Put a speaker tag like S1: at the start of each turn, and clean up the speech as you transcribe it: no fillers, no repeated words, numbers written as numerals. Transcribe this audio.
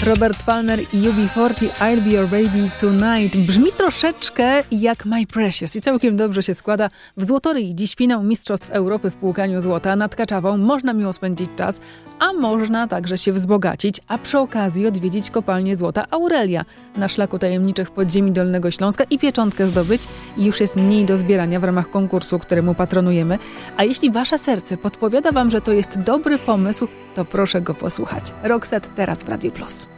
S1: Robert Palmer i UB40 I'll Be Your Baby Tonight. Brzmi troszeczkę jak My Precious i całkiem dobrze się składa. W Złotoryi dziś finał Mistrzostw Europy w płukaniu złota. Nad Kaczawą można miło spędzić czas, a można także się wzbogacić, a przy okazji odwiedzić kopalnię złota Aurelia na szlaku tajemniczych podziemi Dolnego Śląska i pieczątkę zdobyć. I już jest mniej do zbierania w ramach konkursu, któremu patronujemy. A jeśli wasze serce podpowiada wam, że to jest dobry pomysł, to proszę go posłuchać. Roxette teraz w Radio Plus.